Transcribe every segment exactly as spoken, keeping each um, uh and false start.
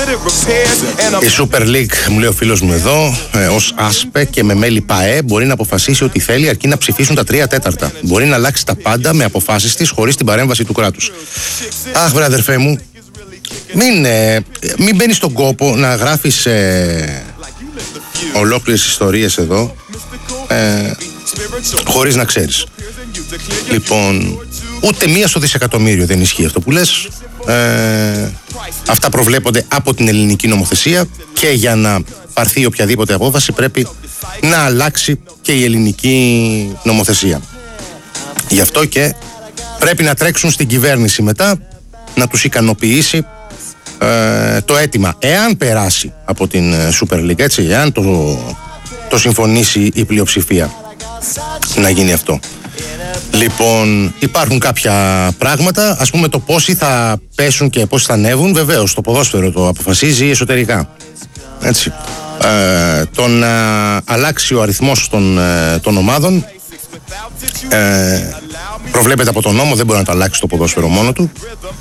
Η Super League, μου λέει ο φίλος μου εδώ, ε, ως άσπε και με μέλη ΠΑΕ μπορεί να αποφασίσει ό,τι θέλει αρκεί να ψηφίσουν τα τρία τέταρτα. Μπορεί να αλλάξει τα πάντα με αποφάσεις της χωρίς την παρέμβαση του κράτους. Αχ, βρε αδερφέ μου, μην, ε, μην μπαίνεις στον κόπο να γράφεις ε, ολόκληρες ιστορίες εδώ ε, χωρίς να ξέρεις. Λοιπόν, ούτε μία στο δισεκατομμύριο δεν ισχύει αυτό που λες. Ε, αυτά προβλέπονται από την ελληνική νομοθεσία και για να πάρθει οποιαδήποτε απόφαση πρέπει να αλλάξει και η ελληνική νομοθεσία. Γι' αυτό και πρέπει να τρέξουν στην κυβέρνηση μετά να τους ικανοποιήσει ε, το αίτημα, εάν περάσει από την Super League, έτσι, εάν το, το συμφωνήσει η πλειοψηφία να γίνει αυτό. Λοιπόν, υπάρχουν κάποια πράγματα, ας πούμε το πόσοι θα πέσουν και πόσοι θα ανέβουν, βεβαίως το ποδόσφαιρο το αποφασίζει εσωτερικά. Έτσι. Ε, το να αλλάξει ο αριθμός των, ε, των ομάδων ε, προβλέπεται από τον νόμο, δεν μπορεί να το αλλάξει το ποδόσφαιρο μόνο του.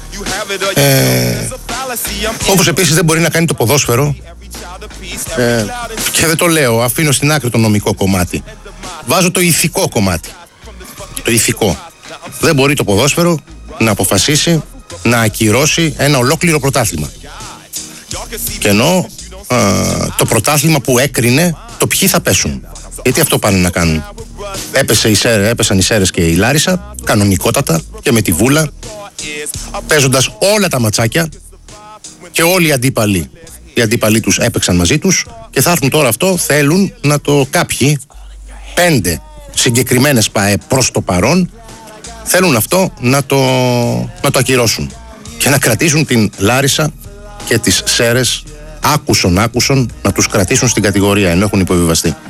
Ε, όπως επίσης δεν μπορεί να κάνει το ποδόσφαιρο ε, και δεν το λέω, αφήνω στην άκρη το νομικό κομμάτι. Βάζω το ηθικό κομμάτι. Το ηθικό. Δεν μπορεί το ποδόσφαιρο να αποφασίσει να ακυρώσει ένα ολόκληρο πρωτάθλημα. Και ενώ α, το πρωτάθλημα που έκρινε το ποιοι θα πέσουν. Γιατί αυτό πάνε να κάνουν. Έπεσε η Σέρε, έπεσαν οι Σέρες και η Λάρισα κανονικότατα και με τη Βούλα, παίζοντας όλα τα ματσάκια και όλοι οι αντίπαλοι οι αντίπαλοι τους έπαιξαν μαζί τους και θα έρθουν τώρα αυτό, θέλουν να το κάποιοι πέντε συγκεκριμένες ΠΑΕ προς το παρόν θέλουν αυτό να το, να το ακυρώσουν και να κρατήσουν την Λάρισα και τις Σέρες άκουσον άκουσον να τους κρατήσουν στην κατηγορία ενώ έχουν υποβιβαστεί.